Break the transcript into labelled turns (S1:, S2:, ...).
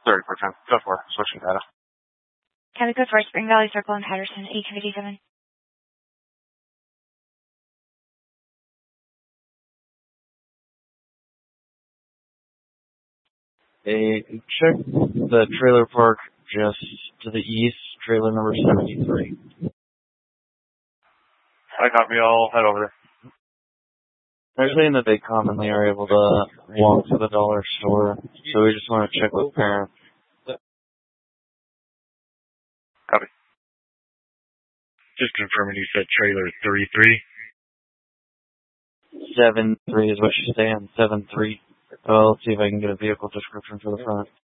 S1: 3410. Go for it. Switching data.
S2: Cabin code for Spring Valley Circle in Patterson, 857.
S3: Hey, check the trailer park just to the east, trailer number 73.
S1: I copy. I'll head over there.
S3: They're saying that they commonly are able to walk to the dollar store, so we just want to check with parents.
S1: Copy.
S4: Just confirming you said trailer 33.
S3: 7-3 is what she's saying, 7-3. Well, let's see if I can get a vehicle description for the front.